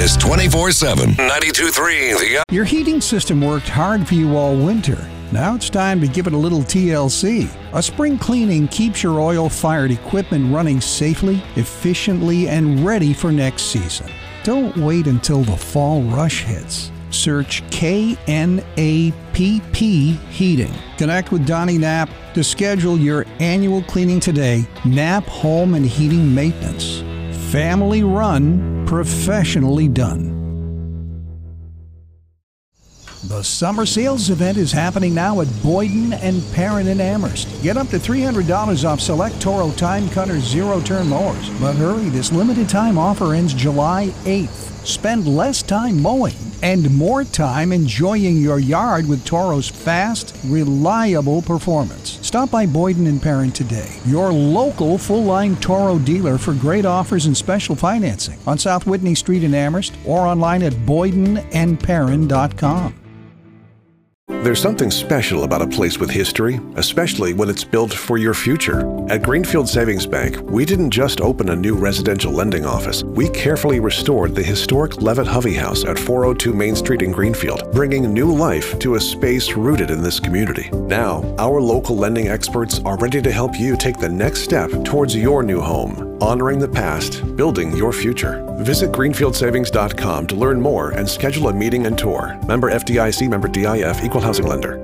is 24/7. 92.3 The... Your heating system worked hard for you all winter. Now it's time to give it a little TLC. A spring cleaning keeps your oil-fired equipment running safely, efficiently, and ready for next season. Don't wait until the fall rush hits. Search KNAPP Heating. Connect with Donnie Knapp to schedule your annual cleaning today. Knapp Home and Heating Maintenance. Family run, professionally done. The summer sales event is happening now at Boyden and Perrin in Amherst. Get up to $300 off select Toro Time Cutter zero-turn mowers. But hurry, this limited time offer ends July 8th. Spend less time mowing and more time enjoying your yard with Toro's fast, reliable performance. Stop by Boyden and Perrin today, your local full-line Toro dealer, for great offers and special financing on South Whitney Street in Amherst or online at boydenandperrin.com. There's something special about a place with history, especially when it's built for your future. At Greenfield Savings Bank, we didn't just open a new residential lending office. We carefully restored the historic Levitt Hovey House at 402 Main Street in Greenfield, bringing new life to a space rooted in this community. Now, our local lending experts are ready to help you take the next step towards your new home, honoring the past, building your future. Visit greenfieldsavings.com to learn more and schedule a meeting and tour. Member FDIC, member DIF, equal housing lender.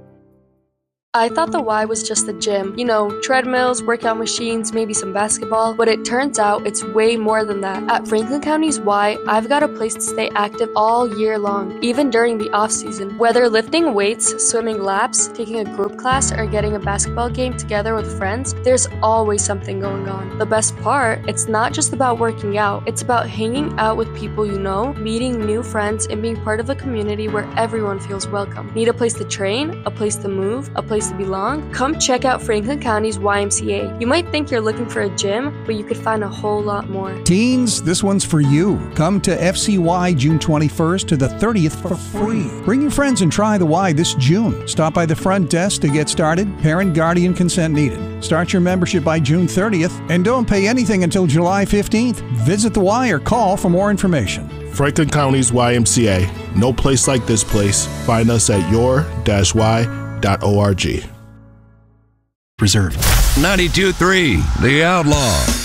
I thought the Y was just the gym. You know, treadmills, workout machines, maybe some basketball. But it turns out it's way more than that. At Franklin County's Y, I've got a place to stay active all year long, even during the off-season. Whether lifting weights, swimming laps, taking a group class, or getting a basketball game together with friends, there's always something going on. The best part, it's not just about working out. It's about hanging out with people you know, meeting new friends, and being part of a community where everyone feels welcome. Need a place to train, a place to move, a place to belong? Come check out Franklin County's YMCA. You might think you're looking for a gym, but you could find a whole lot more. Teens, this one's for you. Come to FCY June 21st to the 30th for free. Bring your friends and try the Y this June. Stop by the front desk to get started. Parent guardian consent needed. Start your membership by June 30th and don't pay anything until July 15th. Visit the Y or call for more information. Franklin County's YMCA. No place like this place. Find us at your-y.org. Reserved. 92.3 The Outlaw.